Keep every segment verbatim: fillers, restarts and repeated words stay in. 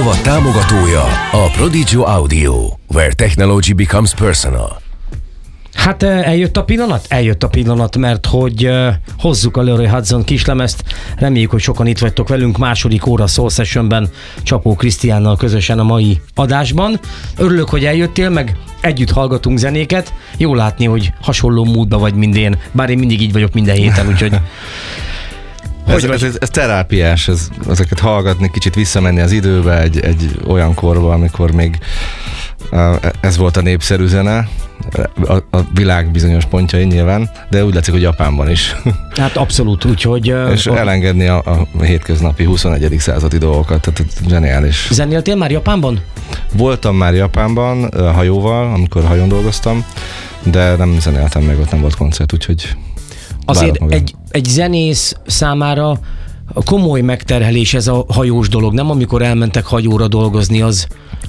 rovat támogatója a Prodigy Audio, where technology becomes personal. Hát eljött a pillanat? Eljött a pillanat, mert hogy uh, hozzuk a Leroy Hudson kislemezt. Reméljük, hogy sokan itt vagytok velünk második óra Soul Sessionben Csapó Krisztiánnal közösen a mai adásban. Örülök, hogy eljöttél, meg együtt hallgatunk zenéket. Jó látni, hogy hasonló módba vagy, mint én, bár én mindig így vagyok minden héten, úgyhogy... Ez, ez, ez, ez terápiás, ez, ezeket hallgatni, kicsit visszamenni az időbe, egy, egy olyan korba, amikor még ez volt a népszerű zene, a, a világ bizonyos pontjai nyilván, de úgy látszik, hogy Japánban is. Hát abszolút, úgyhogy... És a... elengedni a, a hétköznapi huszonegyedik századi dolgokat, tehát zseniális. Zenéltél már Japánban? Voltam már Japánban hajóval, amikor hajón dolgoztam, de nem zenéltem, meg ott nem volt koncert, úgyhogy... Azért egy, egy zenész számára komoly megterhelés ez a hajós dolog, nem? Amikor elmentek hajóra dolgozni, az...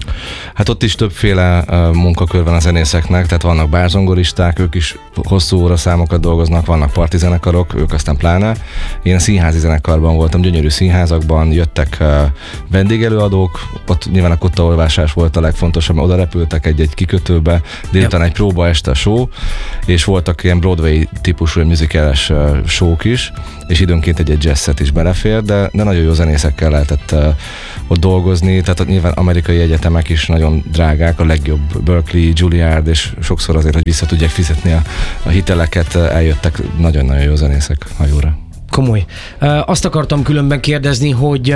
Hát ott is többféle uh, munkakör van a zenészeknek, tehát vannak bárzongoristák, ők is hosszú óra számokat dolgoznak, vannak partizenekarok, ők aztán pláne. Én a színházi zenekarban voltam, gyönyörű színházakban, jöttek uh, vendégelőadók, ott nyilván a kottaolvásás volt a legfontosabb, oda repültek egy-egy kikötőbe, délután egy próba este a show, és voltak ilyen Broadway típusú musical-es uh, show-k is, és időnként egy-egy jazzet is belefér, de, de nagyon jó zenészekkel lehetett uh, ott dolgozni, tehát nyilván amerikai egyetemek is nagyon drágák, a legjobb Berkeley, Juilliard, és sokszor azért, hogy vissza tudják fizetni a, a hiteleket, eljöttek nagyon-nagyon jó zenészek hajóra. Komoly. Azt akartam különben kérdezni, hogy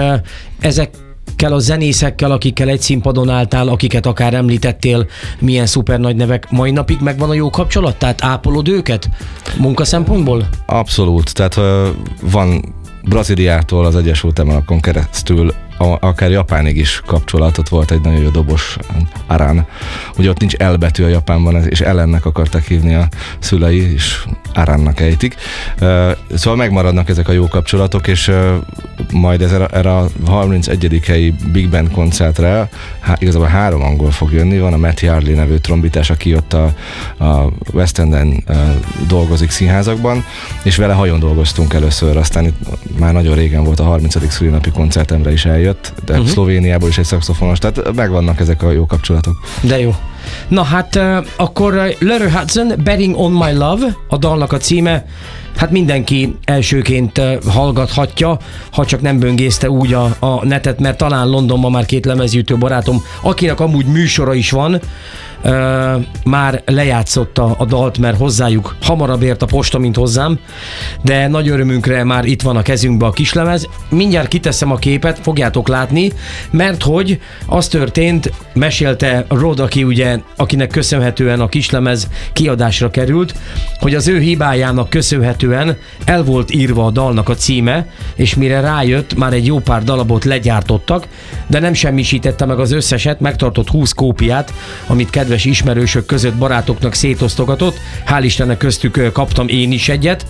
ezekkel a zenészekkel, akikkel egy színpadon álltál, akiket akár említettél, milyen szuper nagy nevek, mai napig megvan a jó kapcsolat? Tehát ápolod őket munka szempontból? Abszolút, tehát van Brazíliától az Egyesült Államokon keresztül A, akár Japánig is kapcsolatot volt egy nagyon jó dobos, Aran. Ugye ott nincs L betű a Japánban, és Ellennek akartak hívni a szülei, és Arannak ejtik. Uh, szóval megmaradnak ezek a jó kapcsolatok, és uh, majd ez erre a harmincegyedik helyi Big Band koncertre há, igazából három angol fog jönni. Van a Matt Yardley nevű trombitás, aki ott a, a West Enden uh, dolgozik színházakban, és vele hajón dolgoztunk először, aztán itt már nagyon régen volt a harmincadik szülinapi koncertemre is eljött. Jött, de uh-huh. Szlovéniából is egy szaxofonos, tehát megvannak ezek a jó kapcsolatok. De jó. Na hát uh, akkor uh, Leroy Hudson, Betting on My Love, a dalnak a címe, hát mindenki elsőként uh, hallgathatja, ha csak nem böngészte úgy a, a netet, mert talán Londonban már két lemezgyűjtő barátom, akinek amúgy műsora is van, Uh, már lejátszotta a dalt, mert hozzájuk hamarabb ért a posta, mint hozzám, de nagy örömünkre már itt van a kezünkbe a kislemez. Mindjárt kiteszem a képet, fogjátok látni, mert hogy az történt, mesélte Rod, aki ugye, akinek köszönhetően a kislemez kiadásra került, hogy az ő hibájának köszönhetően el volt írva a dalnak a címe, és mire rájött, már egy jó pár darabot legyártottak, de nem semmisítette meg az összeset, megtartott húsz kópiát, amit kedves ismerősök között barátoknak szétosztogatott. Hál' Istennek köztük kaptam én is egyet.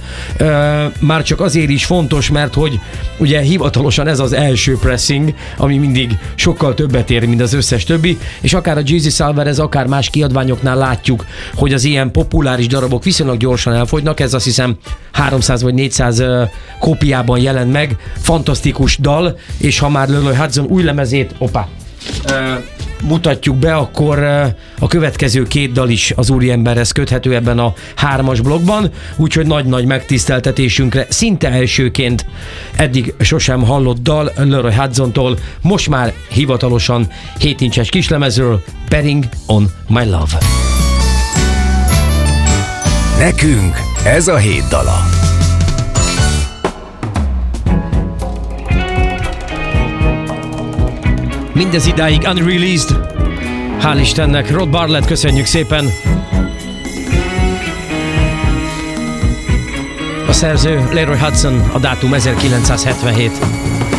Már csak azért is fontos, mert hogy ugye hivatalosan ez az első pressing, ami mindig sokkal többet ér, mint az összes többi, és akár a Jesus Alvarez, akár más kiadványoknál látjuk, hogy az ilyen populáris darabok viszonylag gyorsan elfogynak. Ez azt hiszem háromszáz vagy négyszáz kópiában jelent meg. Fantasztikus dal, és ha már Leroy Hudson új lemezét, opá, mutatjuk be, akkor a következő két dal is az úriemberhez köthető ebben a hármas blokkban, úgyhogy nagy-nagy megtiszteltetésünkre szinte elsőként eddig sosem hallott dal Leroy Hudsontól, most már hivatalosan hét incses kislemezről, Betting on My Love. Nekünk ez a hét dala. Mindez idáig unreleased. Hál' Istennek, Rod Bartlett, köszönjük szépen. A szerző Leroy Hudson, a dátum ezerkilencszázhetvenhét.